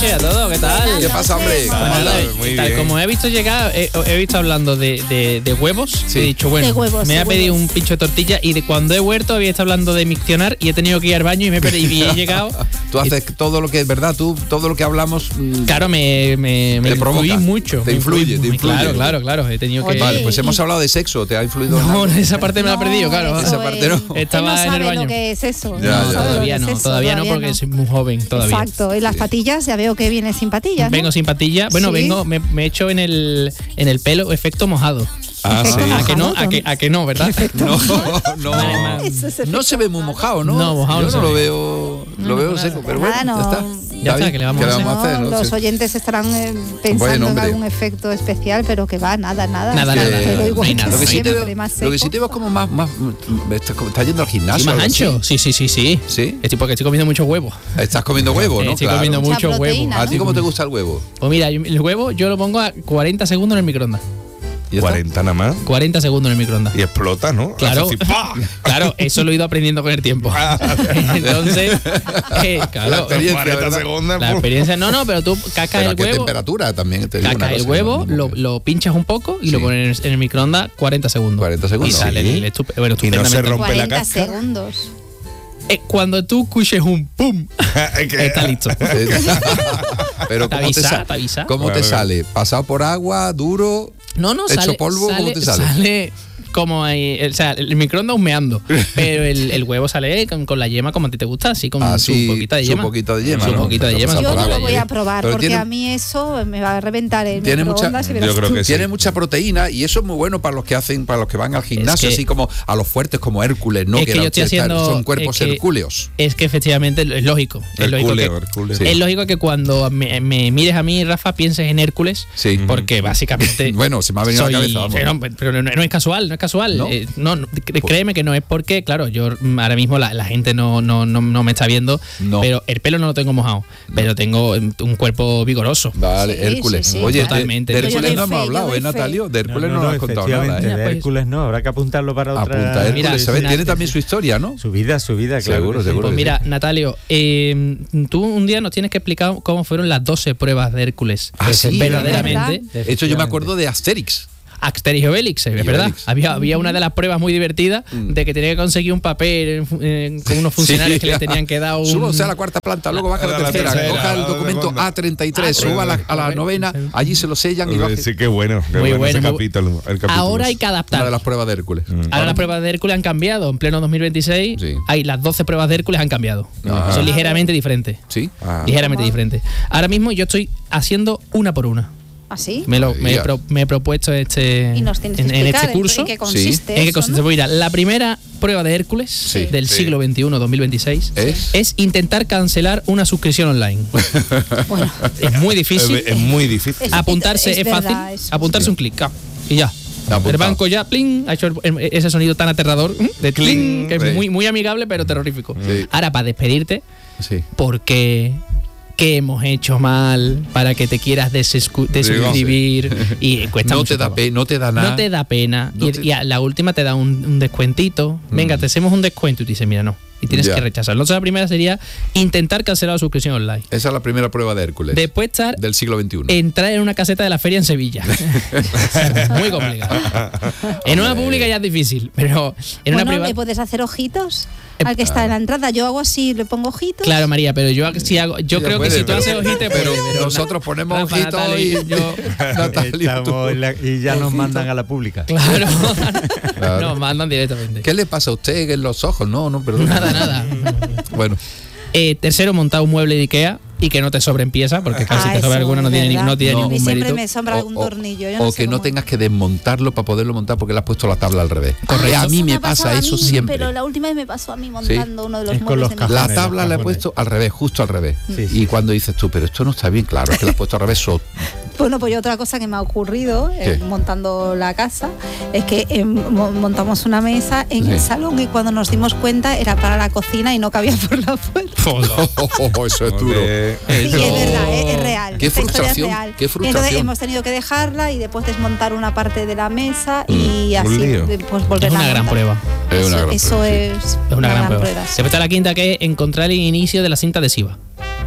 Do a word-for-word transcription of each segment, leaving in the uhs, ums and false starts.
noches a todos, ¿qué tal? ¿Qué pasa, hombre? Pues nada, Muy tal bien. como he visto llegar, he, he visto hablando de, de, de huevos, Sí. he dicho, bueno, De huevos, me de ha pedido huevos. un pincho de tortilla y de cuando he vuelto había estado hablando de miccionar y he tenido que ir al baño y me he perdido y he llegado. Tú haces todo lo que es verdad, tú todo lo que hablamos. mm, Claro, me, me, me Te provoca, influís mucho. te me influye, influís te muy- influye. Claro, claro, claro. He tenido que. Oye, Vale, pues y- hemos hablado de sexo, ¿te ha influido en No, algo? esa parte me la he perdido, claro. eso Esa parte no. es- Estaba él no en el sabe baño. lo que es eso. Ya, no ya. sabe lo Todavía que no, es eso, todavía no porque soy muy joven todavía. Exacto, y las Sí. patillas ya veo que viene sin patillas, ¿no? Vengo sin patilla. Bueno, Sí. vengo, me, me he hecho en el, en el pelo efecto mojado. Ah, sí. Efecto ¿A que no? mojado, ¿A que, a que no, verdad? No, no. Vale, vale. Eso es No se ve muy mojado, ¿no? No, mojado Yo no no se lo ve. veo, No, lo no, veo nada. seco, pero bueno, Nada, ya no. está. Ya está, bien. ¿qué le vamos a hacer? vamos a hacer? No, no? los Sí. oyentes estarán eh, pensando Bueno, en hombre. algún efecto especial, pero que va, nada, nada. Nada, Pero nada, igual no hay que nada. Lo que sí te siempre, veo, más lo que sí seco. te veo es como más, más, mm, está, está yendo al ¿Sí, gimnasio. más algo así. ancho? Sí, sí, sí, sí. ¿Sí? Estoy porque estoy comiendo mucho huevo. Estás comiendo huevo, ¿no? Estoy Claro. comiendo Mucha mucho huevo. proteína, ¿A ti cómo te gusta el huevo? Pues mira, yo- el huevo yo lo pongo a cuarenta segundos en el microondas. ¿Y ya está? cuarenta nada más. cuarenta segundos en el microondas. Y explota, ¿no? Claro, Hace así, ¡pa! claro, eso lo he ido aprendiendo con el tiempo. Entonces, eh, claro, La experiencia, cuarenta ¿verdad? segundos. la pum. experiencia, no, no, pero tú cascas Pero ¿a el qué huevo, temperatura también? Te digo una cascas el cosa, huevo, no, no, lo, no. lo pinchas un poco y Sí. lo pones en el microondas cuarenta segundos. cuarenta segundos. Y sale Sí. el estupe- bueno, Y no se estupendamente. rompe la cuarenta cáscara. segundos. Eh, cuando tú escuches un pum, Es que- está listo. Pero Te ¿cómo te, avisa, sa- te avisa. ¿cómo te Bueno, sale? ¿Pasado por agua, duro? No, no, ¿Hecho sale, polvo? ¿Cómo sale, te sale? sale como ahí, o sea, el microondas humeando, pero el, el huevo sale con, con la yema como a ti te gusta, así con Así, su poquita de su yema. poquito de yema, Su ¿no? poquito de Pero yema. pasa Yo por no agua, lo voy ¿eh? a probar Pero porque tiene- a mí eso me va a reventar el Tiene mucha- microondas y Yo verás creo tú. que sí. Tiene mucha proteína y eso es muy bueno para los que hacen, para los que van al gimnasio, que- así como a los fuertes como Hércules, ¿no? Es que yo estoy están- haciendo- son cuerpos es que- hercúleos. Es que efectivamente es lógico. Es lógico, Herculeo, que, Herculeo. Sí. es lógico que cuando me, me mires a mí, Rafa, pienses en Hércules, Sí. porque básicamente Bueno, se me ha venido a la soy- cabeza, vamos. Pero, no, pero no- no es casual, no es casual. ¿No? Eh, no, no, cre- créeme que no es porque, claro, yo mm, ahora mismo la, la gente no, no, no, no me está viendo, No. pero el pelo no lo tengo mojado, pero tengo mm, un cuerpo vigoroso. Vale, Sí, Hércules. sí, sí, Oye, de- totalmente. de Yo Hércules doy no hemos fe, yo hablado, doy ¿eh, fe. Natalio? De Hércules no, no, nos no, has contado nada, efectivamente, ¿eh? Mira, de pues- Hércules no, habrá que apuntarlo para otra. Apunta, Hércules. Mira, ¿sabes? una- Tiene también su historia, ¿no? Su vida, su vida, claro. Seguro, que sí. seguro. Pues mira, Natalio, eh, tú un día nos tienes que explicar cómo fueron las doce pruebas de Hércules. Ah, sí, verdaderamente. De hecho, yo me acuerdo de Asterix. Asterix y Obelix, es Y verdad. Obelix. Había, había una de las pruebas muy divertidas Mm. de que tenía que conseguir un papel en fu- en- con unos funcionarios Sí. que le tenían que dar un. Suba usted a la cuarta planta, luego baja a la a la tercera, tercera, coja el a la documento segunda. A treinta y tres, Ah, suba a la, a la correcto. novena, allí se lo sellan y baje. Sí, qué bueno. Qué Muy bueno, ese bueno, muy- capítulo, el capítulo. Ahora hay que Una adaptar. de las pruebas de Hércules. Ahora las pruebas de Hércules han cambiado. En pleno dos mil veintiséis, Sí. hay las doce pruebas de Hércules han cambiado. Ajá. Son ligeramente diferentes. ¿Sí? Ah. Ligeramente diferentes. Ahora mismo yo estoy haciendo una por una. ¿Así? Me, lo, me, he Ya. pro- me he propuesto este, Y nos tienes que en, en explicar este curso. en qué consiste ¿En qué eso, consiste? ¿no? Pues mira, la primera prueba de Hércules Sí, del sí. siglo veintiuno, dos mil veintiséis, ¿Es? intentar cancelar una suscripción online. Bueno, Es muy difícil. Es, es muy difícil. Es- Apuntarse es es, verdad, fácil. eso. Apuntarse un clic. ah, Y ya. Apuntado. El banco ya, pling, ha hecho el- el- ese sonido tan aterrador ¿eh? de cling, que Sí. es muy, muy amigable pero terrorífico. Sí. Ahora, para despedirte, Sí. ¿por qué? ¿Qué hemos hecho mal para que te quieras desescu- desuscribir? Y cuesta No mucho te da trabajo. pe- no te da nada. No te da pena. No y, te- y a la última te da un, un descuentito. Venga, Mm. te hacemos un descuento y te dice, mira, no. Y tienes Ya. que rechazarlo. Entonces, la primera sería intentar cancelar la suscripción online. Esa es la primera prueba de Hércules. Después estar del siglo veintiuno. entrar en una caseta de la feria en Sevilla. Muy complicado. En una pública ya es difícil, pero en una bueno, privada. ¿le puedes hacer ojitos Eh, al que está en la entrada? Yo hago así, le pongo ojitos. Claro, María, pero yo si hago, yo Ya creo puede, que si tú pero- haces ojitos, pero puede, nosotros ponemos Rafa, ojitos Natalia, y yo, Natalio, tú- Estamos en la- y ya nos mandan a la pública. claro, Claro. nos mandan directamente. ¿Qué le pasa a usted en los ojos? No, no, perdón. Nada, nada. Bueno, Eh, tercero, montar un mueble de Ikea y que no te sobren piezas, porque claro, Ah, si te sobra eso alguna no es tiene, ni- verdad. no tiene No. A mí ningún siempre mérito. me sombra algún tornillo. Yo o no sé que no cómo tengas que desmontarlo para poderlo montar porque le has puesto la tabla al revés. Correcto. A mí Eso me ha pasado pasa a eso mí, siempre. Pero la última vez me pasó a mí montando uno de los Es con muebles los de mi cajones. La casa. tabla la he cajones. puesto al revés, justo al revés. Sí, sí. Y cuando dices tú, pero esto no está bien, claro, es que la has puesto al revés. so- Bueno, pues otra cosa que me ha ocurrido eh, ¿Qué? montando la casa es que eh, mo- montamos una mesa en Sí. el salón y cuando nos dimos cuenta era para la cocina y no cabía por la puerta. eso es duro. Joder. Sí, es verdad, eh, es real. Qué Esta historia es frustración, real. qué Y frustración. entonces hemos tenido que dejarla y después desmontar una parte de la mesa y un así lío. de- pues volver Es a una gran montar. prueba. Es una Eso, gran eso prueba, sí. es, Es una gran prueba. sí. Después está la quinta, que es encontrar el inicio de la cinta adhesiva.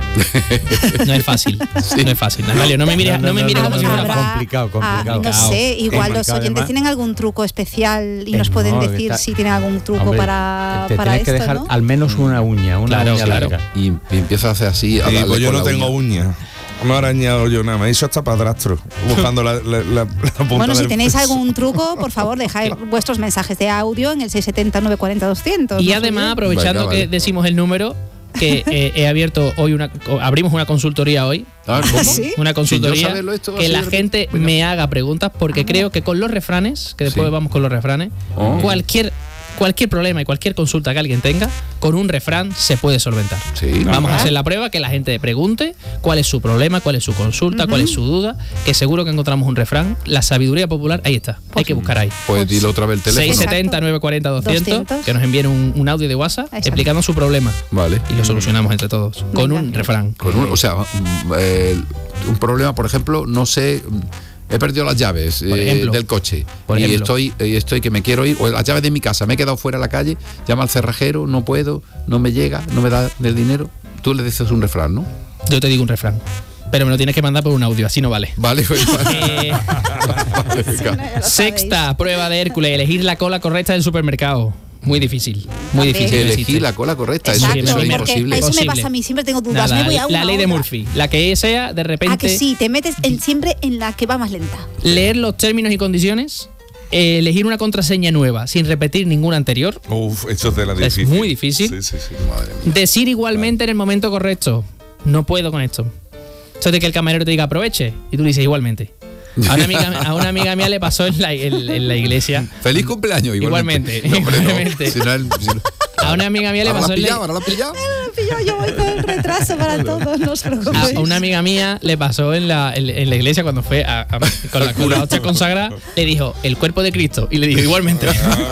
No es fácil. No es fácil. Natalio, no me mires, no, me mires como si fuera Habrá- fácil. complicado, complicado. Ah, no sé, igual los Complicado, oyentes además. tienen algún truco especial y Eh, nos pueden no, decir está- si tienen algún truco Hombre, para, te para tienes esto, que dejar ¿no? al menos una uña, una Claro, uña claro. larga. Y, y empieza a hacer así. A Sí, darle pues yo con no la tengo uña. uñas. No me he arañado yo nada, me he hecho hasta padrastro buscando la, la, la, la punta Bueno, si del tenéis peso. algún truco, por favor, dejáis vuestros mensajes de audio en el seis siete cero, nueve cuatro cero, doscientos. Y ¿no? además, aprovechando Venga, que vale. decimos el número, que eh, he abierto hoy una, abrimos una consultoría hoy. Ah, ¿cómo? ¿Sí? Una consultoría Sin yo saberlo esto, que así la de repente. gente Venga. me haga preguntas porque creo que con los refranes, que después Sí. vamos con los refranes, Oh. cualquier cualquier problema y cualquier consulta que alguien tenga, con un refrán se puede solventar. Sí. Vamos a Ajá. hacer la prueba, que la gente pregunte cuál es su problema, cuál es su consulta, cuál es su duda, que seguro que encontramos un refrán. La sabiduría popular, ahí está, hay que buscar ahí. Pues dilo otra vez el teléfono. seis Exacto. siete cero, nueve cuatro cero, doscientos, doscientos. que nos envíen un, un audio de WhatsApp Exacto. explicando su problema Vale. y lo solucionamos entre todos con Venga. un refrán. Con un- o sea, mm, eh, un problema, por ejemplo, no sé, mm, he perdido las llaves Por eh, ejemplo. del coche Por y ejemplo. estoy y estoy que me quiero ir, o las llaves de mi casa, me he quedado fuera de la calle, llama al cerrajero, no puedo, no me llega, no me da el dinero. Tú le dices un refrán, ¿no? Yo te digo un refrán, pero me lo tienes que mandar por un audio, así no vale. Vale, pues, Eh, vale, Sí, venga. no, ya lo Sexta prueba de Hércules, elegir la cola correcta del supermercado. Muy difícil, muy También. difícil. no Elegí existe. la cola correcta, sabéis. eso, Exacto, eso es porque imposible. eso me Imposible. pasa a mí, siempre tengo dudas. Nada, me voy a la una, ley de otra. Murphy, la que sea, de repente, Ah, que sí, te metes en, siempre en la que va más lenta. leer los términos y condiciones, eh, elegir una contraseña nueva sin repetir ninguna anterior, Uf, eso es de la Es difícil. muy difícil. Sí, sí, sí. Madre mía. decir igualmente en el momento correcto. No puedo con esto. Eso de que el camarero te diga aproveche y tú le dices igualmente. A una amiga, a una amiga mía le pasó en la, en- en la iglesia. Feliz cumpleaños, igualmente. Igualmente, No, hombre, no. igualmente. Si no, el- si no- A una amiga mía le ¿Ahora la pasó has en la, pillado? ¿Ahora la has pillado? Yo, yo voy con el retraso para todos, no os a, preocupéis. a una amiga mía le pasó en la, en, en la iglesia cuando fue a- a- con la, con la hostia consagrada, le dijo el cuerpo de Cristo y le dijo igualmente.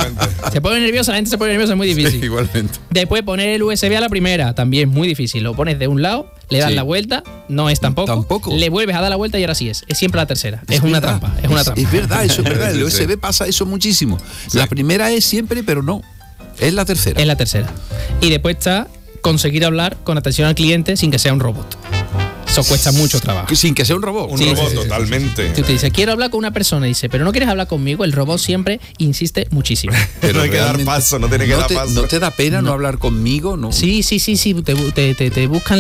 Se pone nerviosa, la gente se pone nerviosa, es muy difícil. Sí, igualmente. Después poner el U S B a la primera, también muy difícil. Lo pones de un lado, le das Sí. la vuelta, no es tampoco. Tampoco. Le vuelves a dar la vuelta y ahora sí es. Es siempre la tercera. Es, una verdad. trampa. Es una Es- trampa. Es verdad, eso es verdad. El Sí, U S B sí. pasa eso muchísimo. La primera es siempre, pero no. Es la tercera. Es la tercera. Y después está conseguir hablar con atención al cliente sin que sea un robot. Eso cuesta mucho trabajo. Sin que sea un robot. Un Sí, robot sí, sí, sí, totalmente. Tú te dices, quiero hablar con una persona, y dice, pero no quieres hablar conmigo. El robot siempre insiste muchísimo. No hay que dar realmente- paso, no tiene que no dar te, paso. ¿No te da pena no, hablar conmigo? No. Sí, sí, sí, sí. Te, te, te, te buscan